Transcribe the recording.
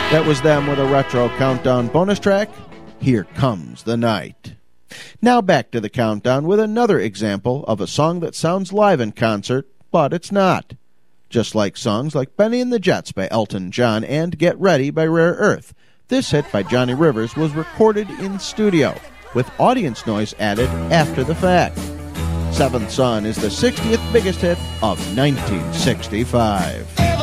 That was them with a retro countdown bonus track, Here Comes the Night. Now back to the countdown with another example of a song that sounds live in concert, but it's not. Just like songs like Benny and the Jets by Elton John and Get Ready by Rare Earth, this hit by Johnny Rivers was recorded in studio, with audience noise added after the fact. Seventh Son is the 60th biggest hit of 1965.